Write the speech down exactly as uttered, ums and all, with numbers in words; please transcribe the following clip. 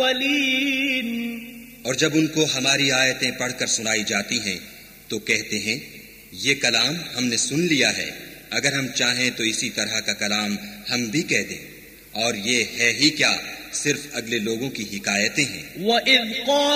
और जब उनको हमारी आयतें पढ़कर सुनाई जाती हैं तो कहते हैं ये कलाम हमने सुन लिया है, अगर हम चाहें तो इसी तरह का कलाम हम भी कह दें, और ये है ही क्या, सिर्फ अगले लोगों की हिकायतें हैं।